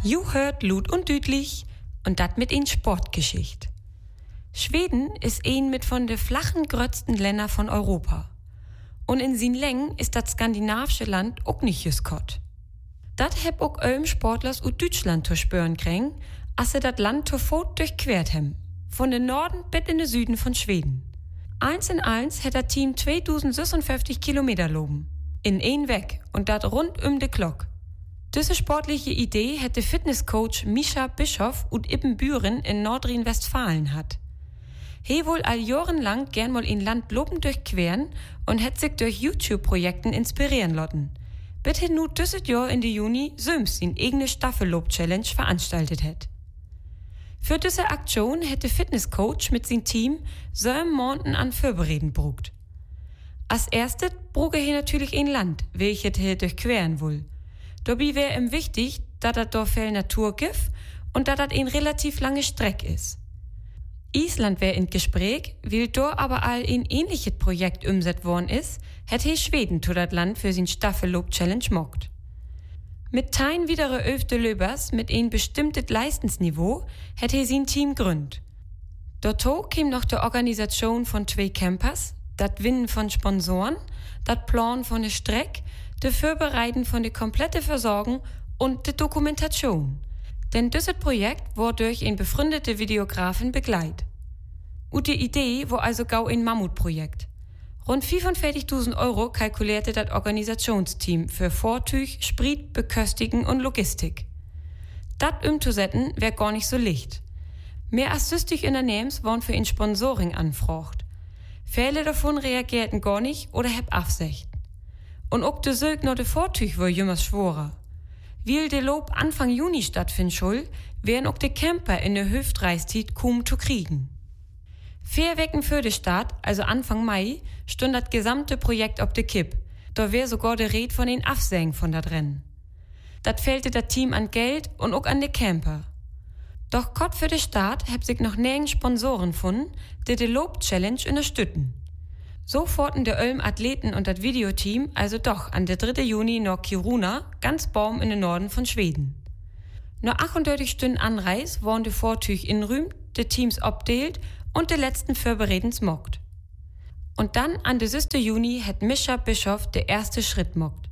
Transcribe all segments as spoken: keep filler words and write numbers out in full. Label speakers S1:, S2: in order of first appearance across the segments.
S1: You hört Lut und Düdlich und dat mit in Sportgeschicht. Schweden ist ein mit von de flachen grötzten Länder von Europa. Und in sin Längen ist dat skandinavische Land auch nicht just kott. Dat heb auch öm Sportlers ut Deutschland zu spüren kriegen, als sie dat Land zu Fuß durchquert hem. Von den Norden bis in den Süden von Schweden. Eins in eins hätt dat Team zweitausendsechsundfünfzig Kilometer loben. In ein Weg und dat rund um de Glock. Diese sportliche Idee hätte Fitnesscoach Mischa Bischoff ut Ibbenbüren in Nordrhein-Westfalen hat. He wohl all jahrenlang gern mal in Land loben durchqueren und hätt sich durch YouTube-Projekten inspirieren lotten. Bitte nu dieses Jahr in die Juni söms in eigene Staffellob-Challenge veranstaltet hätt. Für diese Aktion hätte Fitnesscoach mit sein Team sieben Monaten an Vorbereden brugt. Als erstes bruge he natürlich ein Land, welches he durchqueren will. Dabei wär ihm wichtig, dass das da viel Natur gibt und dass das ein relativ lange Streck ist. Island wär in Gespräch, weil da aber all ein ähnliches Projekt umsetzt worden ist, hätte he Schweden zu dat Land für sin Staffellob-Challenge mockt. Mit tein widere öfte Löbers mit ein bestimmtes Leistensniveau hätte he sin Team gründ. Dazu käm noch die Organisation von zwei Campers, dat Winnen von Sponsoren, dat Plan von der Streck, de Vorbereiten von der komplette Versorgung und de Dokumentation. Denn dieses Projekt war durch ein befreundete Videografen begleit. Und die Idee war also gau ein Mammutprojekt. Rund fünfundvierzigtausend Euro kalkulierte das Organisationsteam für Vortüch, Sprit, Beköstigen und Logistik. Dat umzusetzen wär gar nicht so leicht. Mehr als süchtig Unternehmens waren für ihn Sponsoring anfragt. Viele davon reagierten gar nicht oder heb Absicht. Und auch de Sög noch de Vortüch war jümmers schworer. Weil de Lob Anfang Juni stattfinden soll, wären auch de Camper in der Hüftreiszeit kaum zu kriegen. Vier Wochen für de Start, also Anfang Mai, stund das gesamte Projekt ob de Kipp. Da wär sogar de Red von den Afsägen von dat Rennen. Dat fehlte dat Team an Geld und auch an de Camper. Doch kott für de Start heb sich noch nirgends Sponsoren gefunden, die de Lob-Challenge unterstützen. So forten de Ölm Athleten und das Videoteam also doch an der dritte Juni nach Kiruna, ganz Baum in den Norden von Schweden. Nur achtunddreißig Stunden Anreis waren de Vortüch in Rüm, de Teams obdeelt und de letzten Vorberedens mockt. Und dann an der siebten Juni hat Mischa Bischoff der erste Schritt mockt.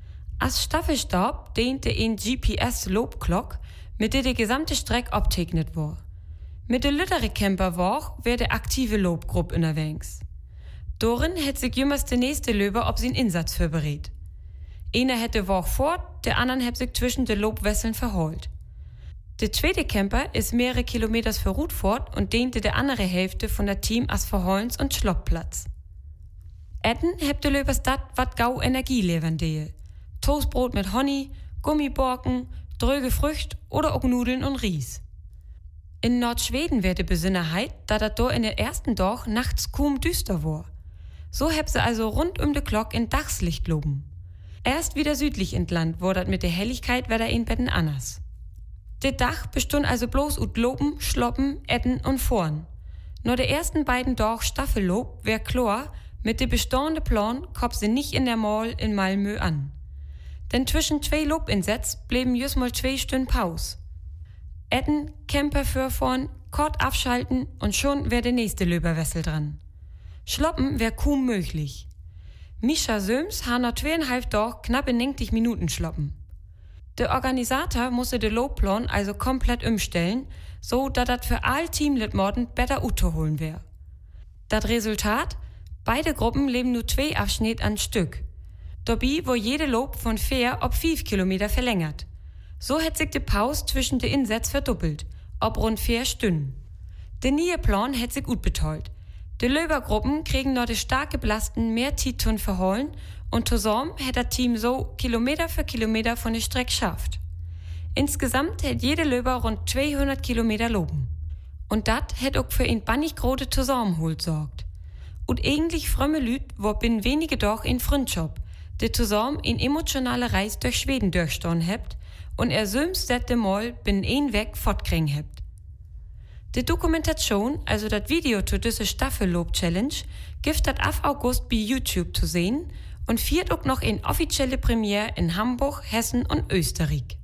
S1: Als Staffelstab dehnte ein G P S-Lobglock, mit der die gesamte Strecke abtegnet war. Mit der lüttere Camper war, wär der aktive Lobgruppe unterwegs. Dorin hätt sich jümmers der nächste Löber ob sin Insatz vorberät. Einer hätte Woch fort, der anderen hätt sich zwischen de Lobwesseln verholt. Der zweite Camper ist mehrere Kilometers verruht fort und dehnte der andere Hälfte von der Team als Verholens- und Schloppplatz. Etten hätt de Löbers dat wat gau Energie levern dehe. Toastbrot mit Honig, Gummiborken, dröge Frücht oder auch Nudeln und Ries. In Nordschweden wär de Besonderheit, da dat do in der ersten Dag nachts kaum düster war. So heb se also rund um de Glock in Dachslicht loben. Erst wieder südlich entland war dat mit der Helligkeit wär da ein Betten anders. De Dach bestund also bloß ut Loben, Schloppen, Etten und Vorn. Nur de ersten beiden Dag Staffellob wär klar, mit de bestehende Plan komm se nicht in der Mall in Malmö an. Denn zwischen zwei Lobinsätz blieben just mal zwei Stunden Pause. Etten, Camper für vorn, kort abschalten und schon wär der nächste Löberwessel dran. Schloppen wär kaum möglich. Mischa Söms ha nach zweieinhalb Tag knappe neunzig Minuten schloppen. Der Organisator musste de Lobplan also komplett umstellen, so dass dat für all Teammitglieder besser utholen wär. Das Resultat? Beide Gruppen leben nur zwei Abschnitte an Stück. Dabei wo jede Lob von vier ob fünf Kilometer verlängert. So hätt sich die Pause zwischen de Insätz verdoppelt, ob rund vier Stunden. Der neue Plan hätt sich gut betreut. Die Löbergruppen kriegen noch de starke Belasten mehr Titon verholen und zusammen hätt das Team so Kilometer für Kilometer von der Strecke schafft. Insgesamt hätt jede Löber rund zweihundert Kilometer loben. Und dat hätt auch für ein bannig große Zusammenhalt sorgt. Und eigentlich frömme Lüd war binnen wenige Doch in Freundschaft, die zusammen in emotionale Reise durch Schweden durchstoßen hebt und er söms sette Mal binnen ein Weg fortkriegen hebt. Die Dokumentation, also das Video zu dieser Staffellob-Challenge, gibt das ab August bei YouTube zu sehen und viert auch noch in offizielle Premiere in Hamburg, Hessen und Österreich.